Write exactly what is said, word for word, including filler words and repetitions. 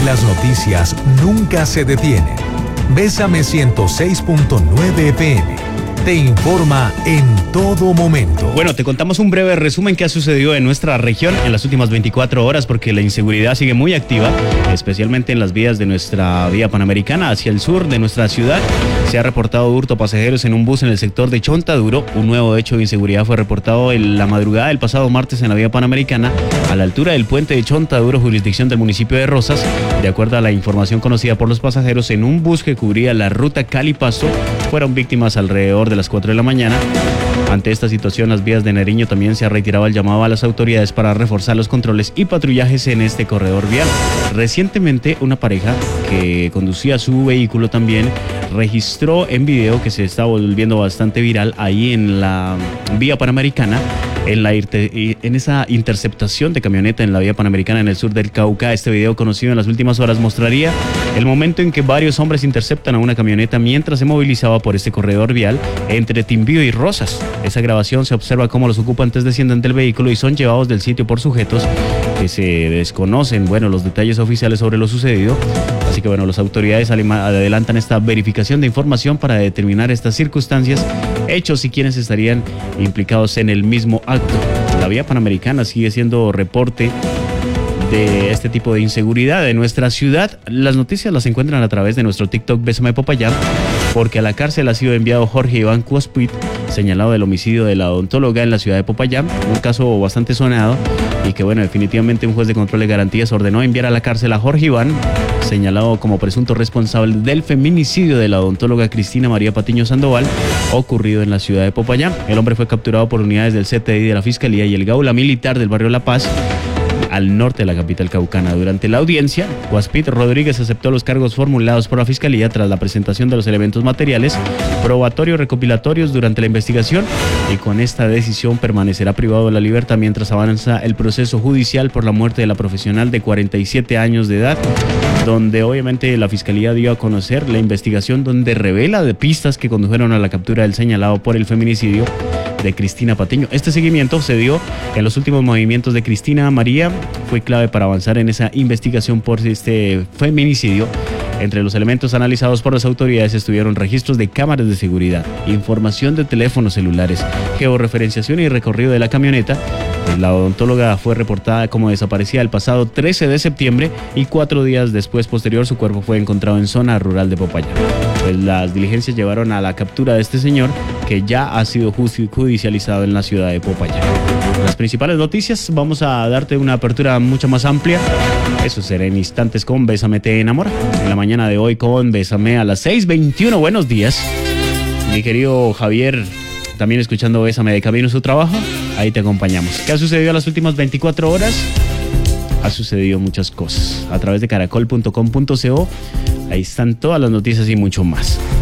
porque las noticias nunca se detienen. Bésame ciento seis punto nueve F M. Te informa en todo momento. Bueno, te contamos un breve resumen que ha sucedido en nuestra región en las últimas veinticuatro horas, porque la inseguridad sigue muy activa, especialmente en las vías de nuestra vía panamericana hacia el sur de nuestra ciudad. Se ha reportado hurto a pasajeros en un bus en el sector de Chontaduro. Un nuevo hecho de inseguridad fue reportado en la madrugada del pasado martes en la vía panamericana, a la altura del puente de Chontaduro, jurisdicción del municipio de Rosas. De acuerdo a la información conocida por los pasajeros, en un bus que cubría la ruta Cali-Pasto, fueron víctimas alrededor de las cuatro de la mañana. Ante esta situación, las vías de Nariño también se ha reiterado el llamado a las autoridades para reforzar los controles y patrullajes en este corredor vial. Recientemente, una pareja que conducía su vehículo también registró en video, que se está volviendo bastante viral, ahí en la vía panamericana, en, la, en esa interceptación de camioneta en la vía panamericana en el sur del Cauca. Este video, conocido en las últimas horas, mostraría el momento en que varios hombres interceptan a una camioneta mientras se movilizaba por este corredor vial entre Timbío y Rosas. Esa grabación se observa cómo los ocupantes descienden del vehículo y son llevados del sitio por sujetos que se desconocen, bueno, los detalles oficiales sobre lo sucedido. Así que bueno, las autoridades adelantan esta verificación de información para determinar estas circunstancias, hechos y quienes estarían implicados en el mismo acto. La vía panamericana sigue siendo reporte de este tipo de inseguridad en nuestra ciudad. Las noticias las encuentran a través de nuestro TikTok Bésame Popayán, porque a la cárcel ha sido enviado Jorge Iván Cuaspit, señalado del homicidio de la odontóloga en la ciudad de Popayán, un caso bastante sonado y que bueno, definitivamente un juez de control de garantías ordenó enviar a la cárcel a Jorge Iván, señalado como presunto responsable del feminicidio de la odontóloga Cristina María Patiño Sandoval, ocurrido en la ciudad de Popayán. El hombre fue capturado por unidades del C T I de la Fiscalía y el Gaula Militar del barrio La Paz, al norte de la capital caucana. Durante la audiencia, Cuaspit Rodríguez aceptó los cargos formulados por la Fiscalía tras la presentación de los elementos materiales probatorios recopilatorios durante la investigación, y con esta decisión permanecerá privado de la libertad mientras avanza el proceso judicial por la muerte de la profesional de cuarenta y siete años de edad, donde obviamente la Fiscalía dio a conocer la investigación donde revela de pistas que condujeron a la captura del señalado por el feminicidio de Cristina Patiño. Este seguimiento se dio en los últimos movimientos de Cristina María, fue clave para avanzar en esa investigación por este feminicidio. Entre los elementos analizados por las autoridades estuvieron registros de cámaras de seguridad, información de teléfonos celulares, georreferenciación y recorrido de la camioneta. Pues la odontóloga fue reportada como desaparecida el pasado trece de septiembre y cuatro días después, posterior, su cuerpo fue encontrado en zona rural de Popayán. Pues las diligencias llevaron a la captura de este señor, que ya ha sido judicializado en la ciudad de Popayán. Las principales noticias, vamos a darte una apertura mucho más amplia. Eso será en instantes con Bésame Te Enamora. En la mañana de hoy con Bésame a las seis veintiuno. Buenos días, mi querido Javier, también escuchando Bésame de camino a su trabajo. Ahí te acompañamos. ¿Qué ha sucedido en las últimas veinticuatro horas? Ha sucedido muchas cosas. A través de caracol punto com punto co, ahí están todas las noticias y mucho más.